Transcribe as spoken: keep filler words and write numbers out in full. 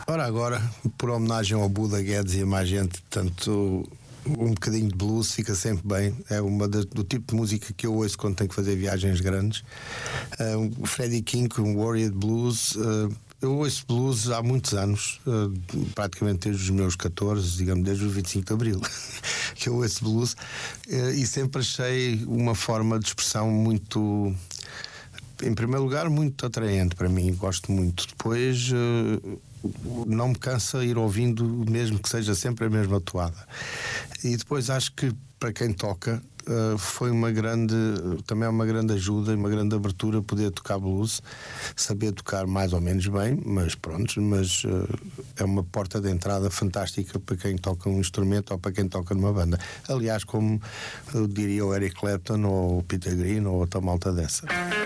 Ora, agora, por homenagem ao Buda Guedes e a mais gente, tanto um bocadinho de blues fica sempre bem. É uma das, do tipo de música que eu ouço quando tenho que fazer viagens grandes. Uh, o Freddie King, um Warrior Blues. Uh, eu ouço blues há muitos anos, uh, praticamente desde os meus catorze, digamos, desde o vinte e cinco de Abril, que eu ouço blues, uh, e sempre achei uma forma de expressão muito. Em primeiro lugar, muito atraente para mim, gosto muito. Depois, uh, não me cansa ir ouvindo, mesmo que seja sempre a mesma toada. E depois acho que para quem toca, uh, foi uma grande, também é uma grande ajuda e uma grande abertura poder tocar blues, saber tocar mais ou menos bem, mas pronto, mas uh, é uma porta de entrada fantástica para quem toca um instrumento ou para quem toca numa banda. Aliás, como eu diria o Eric Clapton ou o Peter Green ou outra malta dessa.